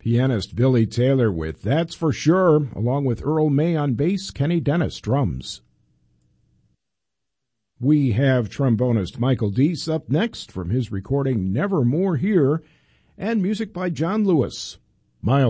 Pianist Billy Taylor with That's For Sure, along with Earl May on bass, Kenny Dennis drums. We have trombonist Michael Deese up next from his recording Nevermore Here, and music by John Lewis. Miles